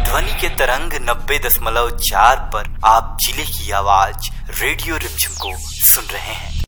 ध्वनि के तरंग 90.4 पर आप जिले की आवाज रेडियो रिमझिम को सुन रहे हैं।